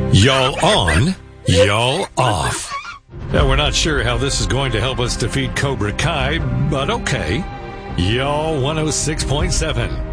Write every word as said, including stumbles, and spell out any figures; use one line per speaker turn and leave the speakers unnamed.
Y'all on, y'all off. Now, we're not sure how this is going to help us defeat Cobra Kai, but okay. Y'all one oh six point seven.